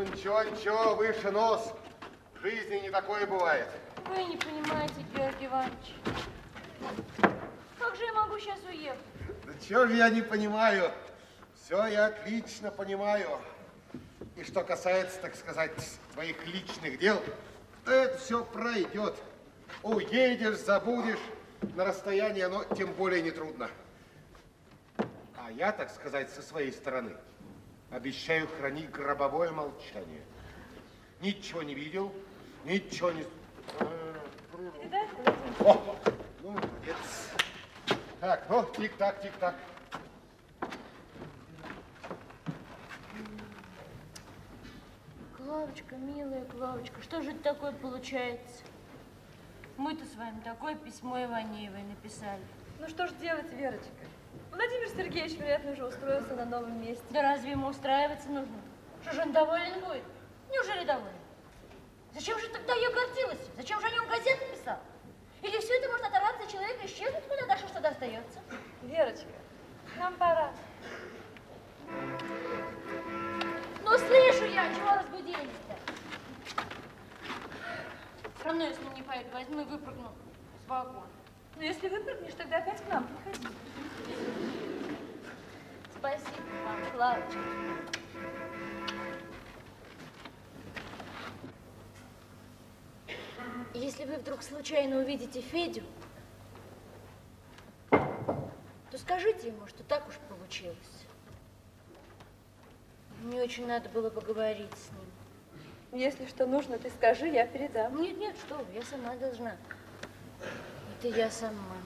Ну ничего, ничего, выше нос. В жизни не такое бывает. Вы не понимаете, Георгий Иванович. Как же я могу сейчас уехать? Да чего же я не понимаю? Все я отлично понимаю. И что касается, так сказать, твоих личных дел, то это все пройдет. Уедешь, забудешь, на расстоянии оно тем более нетрудно. А я, так сказать, со своей стороны обещаю хранить гробовое молчание. Ничего не видел, ничего не... О, ну, молодец. Так, ну, тик-так, тик-так. Клавочка, милая Клавочка, что же это такое получается? Мы-то с вами такое письмо Иванеевой написали. Ну что ж делать, Верочка? Владимир Сергеевич, вероятно, уже устроился на новом месте. Да разве ему устраиваться нужно? Что же он доволен будет? Неужели доволен? Зачем же тогда я гордилась? Зачем же о нем газеты писал? Или все это может оторваться, и человек исчезнуть куда-то, что что-то остается? Верочка, нам пора. Ну, слышу я, чего разбудились-то? Все равно, если не поеду, возьму и выпрыгну с вагона. Но если выпрыгнешь, тогда опять к нам приходи. Спасибо вам, Клавочка. Если вы вдруг случайно увидите Федю, то скажите ему, что так уж получилось. Мне очень надо было поговорить с ним. Если что нужно, ты скажи, я передам. Нет, нет, что вы, я сама должна. Это я сама.